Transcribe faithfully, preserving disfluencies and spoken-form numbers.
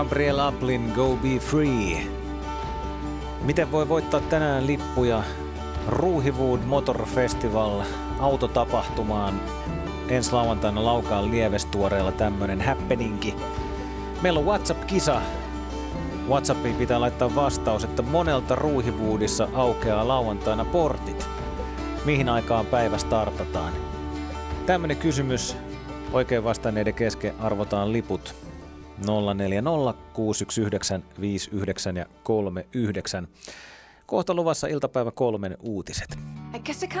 Gabriel Aplin, Go Be Free. Miten voi voittaa tänään lippuja Ruuhiwood Motor Festival autotapahtumaan? Ensi lauantaina Laukaan Lievestuoreella tämmönen happeningi. Meillä on WhatsApp-kisa. WhatsAppiin pitää laittaa vastaus, että monelta Ruuhiwoodissa aukeaa lauantaina portit. Mihin aikaan päivä startataan? Tämmönen kysymys. Oikein vastanneiden kesken arvotaan liput. nolla neljä nolla kuusi yksi yhdeksän viisi yhdeksän ja kolme yhdeksän. Kohta luvassa iltapäivä kolmen uutiset.